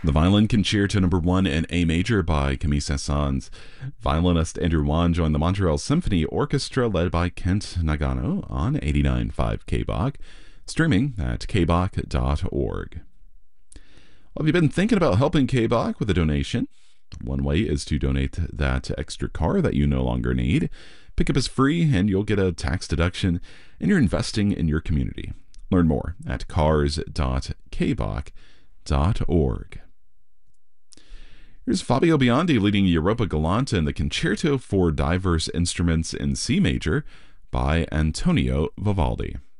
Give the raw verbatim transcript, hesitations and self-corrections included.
The Violin Concerto Number One in A Major by Camille Saint-Saëns. Violinist Andrew Wan joined the Montreal Symphony Orchestra led by Kent Nagano on eighty-nine point five K B O C, streaming at k b o c dot org. Well, have you been thinking about helping K B O C with a donation? One way is to donate that extra car that you no longer need. Pickup is free and you'll get a tax deduction, and you're investing in your community. Learn more at cars dot k b o c dot org. Here's Fabio Biondi leading Europa Galante in the Concerto for Diverse Instruments in C Major by Antonio Vivaldi.